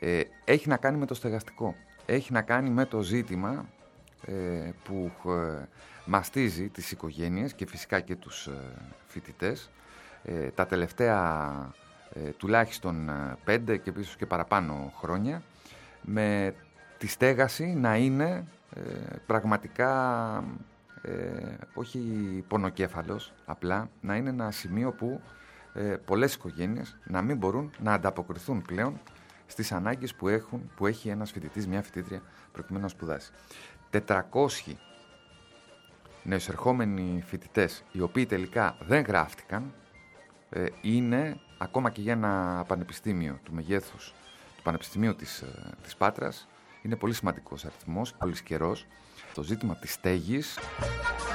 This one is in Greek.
έχει να κάνει με το στεγαστικό. Έχει να κάνει με το ζήτημα που μαστίζει τις οικογένειες και φυσικά και τους φοιτητές τα τελευταία τουλάχιστον 5 και ίσως και παραπάνω χρόνια, με τη στέγαση να είναι πραγματικά όχι πονοκέφαλος, απλά να είναι ένα σημείο που πολλές οικογένειες να μην μπορούν να ανταποκριθούν πλέον στις ανάγκες που έχει ένας φοιτητής, μια φοιτήτρια προκειμένου να σπουδάσει. 400 νεοεισερχόμενοι φοιτητές, οι οποίοι τελικά δεν γράφτηκαν, είναι ακόμα και για ένα πανεπιστήμιο του μεγέθους του Πανεπιστημίου της Πάτρας, είναι πολύ σημαντικός αριθμός, πολύ καιρός. Το ζήτημα της στέγης